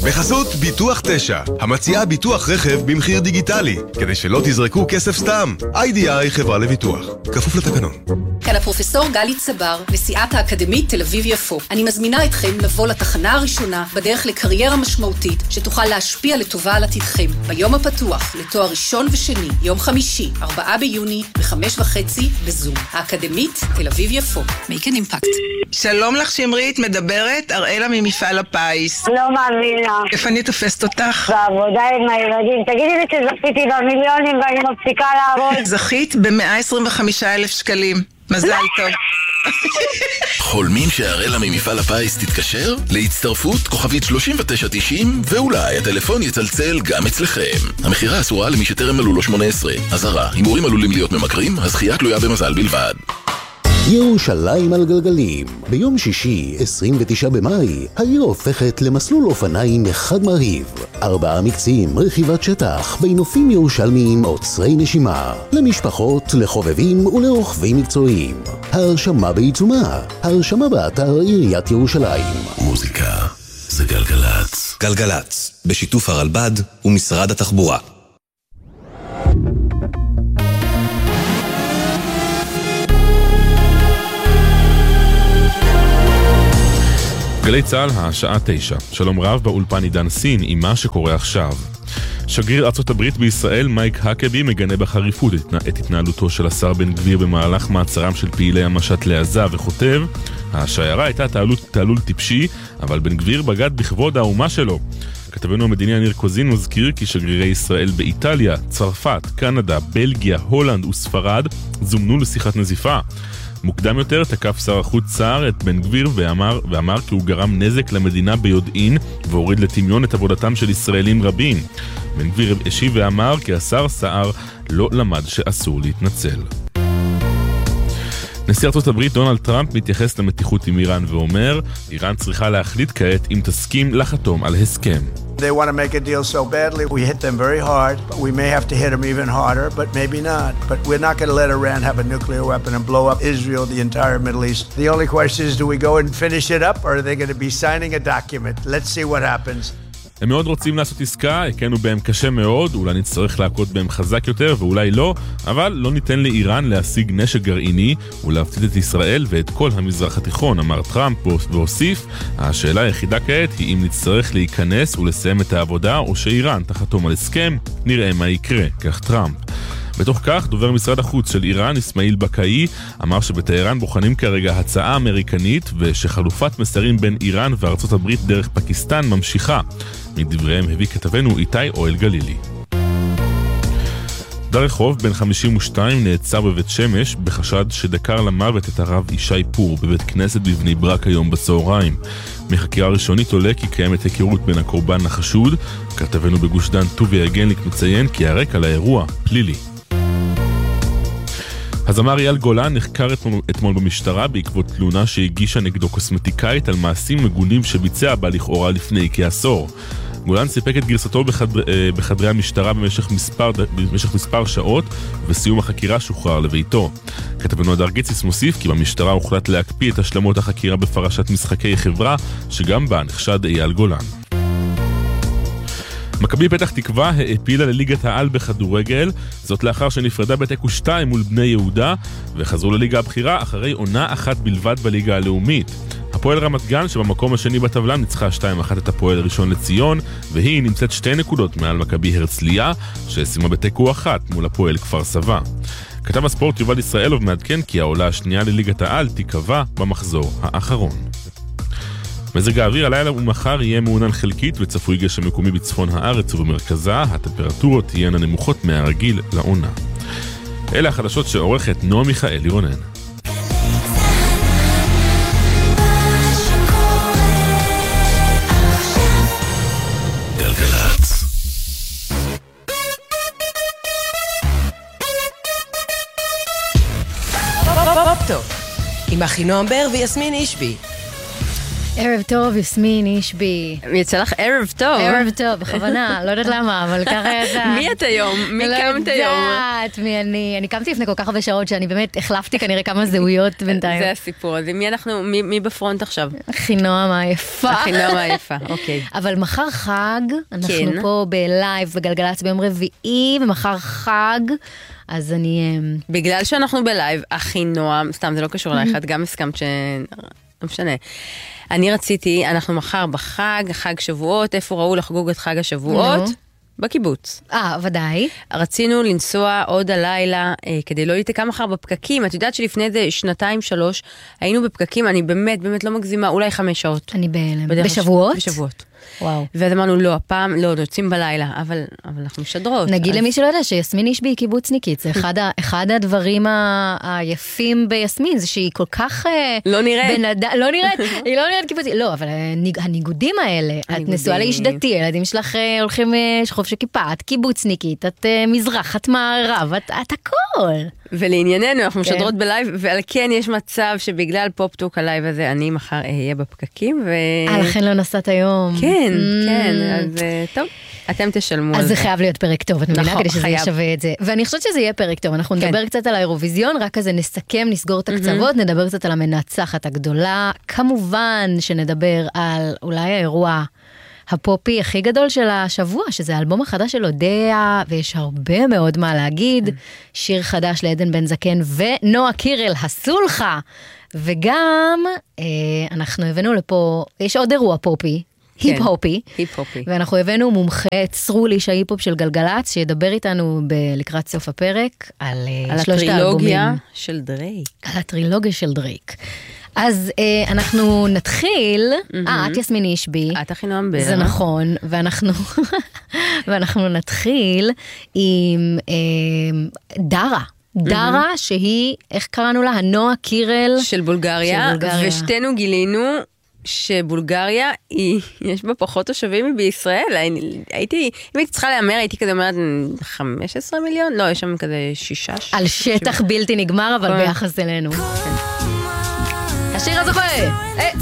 בחסות ביטוח 9, המציעה ביטוח רכב במחיר דיגיטלי, כדי שלא תזרקו כסף סתם. IDI חברה לביטוח, כפוף לתקנון. כאן הפרופסור גלי צבר, נשיאת האקדמית תל אביב יפו. אני מזמינה אתכם לבוא לתחנה הראשונה בדרך לקריירה משמעותית שתוכל להשפיע לטובה על עתידכם. ביום הפתוח לתואר ראשון ושני, יום חמישי, 4 ביוני, ב-5:30 בזום. האקדמית תל אביב יפו. Make an impact. שלום לך שמרית, מדברת אראלה ממפעל הפיס. לא מאמינה. איפה אני תופסת אותך? בעבודה עם הילדים. תגידי לי שזכיתי במיליונים ואני מפסיקה לעבוד. זכית ב-125,000 שקלים. מזל טוב. חולמים שהראלה ממפעל הפיס תתקשר? להצטרפות כוכבית 3990 ואולי הטלפון יצלצל גם אצלכם. המחירה אסורה למי שטרם מלאו לו 18. אזהרה, הימורים עלולים להיות ממכרים, הזכייה תלויה במזל בלבד. ירושלים על גלגלים. ביום שישי, 29 במאי, העיר הופכת למסלול אופניים אחד מרהיב. 4 מקצים, רכיבת שטח, בנופים ירושלמיים עוצרי נשימה. למשפחות, לחובבים ולרוכבים מקצועיים. ההרשמה בעיצומה. ההרשמה באתר עיריית ירושלים. מוזיקה זה גלגלץ. גלגלץ, בשיתוף הרלב"ד ומשרד התחבורה. גלי צהל, השעה 9. שלום רב, באולפן עידן סין עם מה שקורה עכשיו. שגריר ארצות הברית בישראל מייק האקבי מגנה בחריפות את התנהלותו של השר בן גביר במהלך מעצרם של פעילי המשט לעזה וכותב, השיירה הייתה תעלול טיפשי, אבל בן גביר בגד בכבוד האומה שלו. כתבנו המדיני הניר קוזין מזכיר כי שגרירי ישראל באיטליה, צרפת, קנדה, בלגיה, הולנד וספרד זומנו לשיחת נזיפה. מוקדם יותר תקף שר החוץ סער את בן גביר ואמר כי הוא גרם נזק למדינה ביודעין והוריד לטמיון את עבודתם של ישראלים רבים. בן גביר השיב ואמר כי השר סער לא למד שאסור להתנצל. נשיא ארצות הברית דונלד טראמפ מתייחס למתיחות עם איראן ואומר, איראן צריכה להחליט כעת אם תסכים לחתום על הסכם. They want to make a deal so badly, we hit them very hard, but we may have to hit them even harder, but maybe not. But we're not going to let Iran have a nuclear weapon and blow up Israel, the entire Middle East. The only question is, do we go and finish it up, or are they going to be signing a document? Let's see what happens. הם מאוד רוצים לעשות עסקה, הכנו בהם קשה מאוד, אולי נצטרך להכות בהם חזק יותר ואולי לא, אבל לא ניתן לאיראן להשיג נשק גרעיני ולהפציץ את ישראל ואת כל המזרח התיכון, אמר טראמפ והוסיף, השאלה היחידה כעת היא אם נצטרך להיכנס ולסיים את העבודה או שאיראן תחתום על הסכם, נראה מה יקרה, כך טראמפ. בתוך כך, דובר משרד החוץ של איראן, אסמאעיל בקאי, אמר שבטהרן בוחנים כרגע הצעה אמריקנית ושחלופת מסרים בין איראן וארצות הברית דרך פקיסטן ממשיכה. מדבריהם הביא כתבנו איתי אוהל גלילי. דר רחוב בן 52 נעצר בבית שמש בחשד שדקר למוות את הרב ישי פור בבית כנסת בבני ברק היום בצהריים. מחקירה ראשונית עולה כי קיימת היכרות בין הקורבן לחשוד. כתבנו בגוש דן טובי הגנליק מציין כי הרקע לאירוע פלילי. הזמר אייל גולן נחקר אתמול במשטרה בעקבות תלונה שהגישה נגדו קוסמטיקאית על מעשים מגונים שביצע בה לכאורה לפני כעשור. גולן סיפק את גרסתו בחדרי המשטרה במשך מספר שעות, ובסיום החקירה שוחרר לביתו. כתבנו הדר גיציס מוסיף כי במשטרה הוחלט להקפיא את השלמות החקירה בפרשת משחקי חברה, שגם בה נחשד אייל גולן. מכבי פתח תקווה העפילה לליגת העל בכדורגל, זאת לאחר שנפרדה בתיקו 2 מול בני יהודה, וחזרו לליגה הבכירה אחרי עונה אחת בלבד בליגה הלאומית. הפועל רמת גן שבמקום השני בטבלה ניצחה 2-1 את הפועל ראשון לציון, והיא נמצאת 2 נקודות מעל מכבי הרצליה, שסיימה בתיקו 1 מול הפועל כפר סבא. כתב הספורט יובל ישראלוב מעדכן כי העולה השנייה לליגת העל תיקבע במחזור האחרון. מזג האוויר הלילה ומחר יהיה מעונן חלקית וצפוי גשם מקומי בצפון הארץ ובמרכזה, הטמפרטורות תהיינה נמוכות מהרגיל לעונה. אלה החדשות שעורכת נועה מיכאלי רונן. גלגלץ. טוב, עם אחינועם בר ויסמין אישבי. ערב טוב, יסמין אישבי. יצא לך ערב טוב. ערב טוב, בכוונה, לא יודעת למה, אבל ככה יצא. מי את היום? מי קמת היום? לא יודעת מי אני. אני קמתי לפני כל כך הרבה שעות שאני באמת החלפתי כנראה כמה זהויות בינתיים. זה הסיפור. אז מי בפרונט עכשיו? חינום היפה. חינום היפה, אוקיי. אבל מחר חג, אנחנו פה בלייב בגלגלצ ביום רביעי, ומחר חג, אז אני... בגלל שאנחנו בלייב, הכי נועם, סתם זה לא קשור אליי, את גם הסכמת ש... לא משנה. אני רציתי, אנחנו מחר בחג, חג שבועות, איפה ראו לחגוג את חג השבועות? בקיבוץ. ודאי. רצינו לנסוע עוד הלילה, כדי לא להתקע מחר בפקקים. את יודעת שלפני זה 2-3, היינו בפקקים, אני באמת לא מגזימה, אולי 5 שעות. אני בהלם. בשבועות? בשבועות. וואו. ואז אמרנו, לא, הפעם, לא, נוצאים בלילה, אבל אנחנו משדרות. נגיד למי שלא יודע שיסמין אישבי היא קיבוצניקית, זה אחד הדברים היפים ביסמין, זה שהיא כל כך... לא נראית. לא נראית, היא לא נראית קיבוצניקית. לא, אבל הניגודים האלה, את נשואה לאיש דתי, הילדים שלך הולכים חופש הכיפה, את קיבוצניקית, את מזרח, את מערב, את הכל. ולענייננו, אנחנו משדרות בלייב, ועל כן יש מצב שבגלל פופטוק הלייב הזה, אני מחר אהיה בפקקים, לכן לא נסעת היום. כן, אז טוב, אתם תשלמו על זה. אז זה חייב להיות פרק טוב, את מבינה? כדי שזה ישווה את זה. ואני חושבת שזה יהיה פרק טוב, אנחנו נדבר קצת על האירוויזיון, רק כזה נסכם, נסגור את הקצוות, נדבר קצת על המנצחת הגדולה, כמובן שנדבר על אולי האירוע הפופי הכי גדול של השבוע, שזה האלבום החדש של אודיה, ויש הרבה מאוד מה להגיד, שיר חדש לעדן בן זקן ונועה קירל, הסולחה, וגם אנחנו הבאנו לפה, יש עוד אירוע פופי, היפ-הופי, ואנחנו הבאנו מומחה צרולי שההיפ-הופ של גלגלץ, שידבר איתנו לקראת סוף הפרק, על שלושת האלבומים. הטרילוגיה של דרייק. על הטרילוגיה של דרייק. אז אנחנו נתחיל, את יסמין אישבי. את הכי נועם בר. זה נכון, ואנחנו נתחיל עם דרה, שהיא, איך קראנו לה? הנועה קירל. של בולגריה, ושתינו גילינו שבולגריה יש בה פחות תושבים בישראל. אם הייתי צריכה להאמר, הייתי כזה אומרת 15 מיליון? לא, יש שם כזה 6. על שטח בלתי נגמר, אבל ביחס אלינו. השיר הזוכה!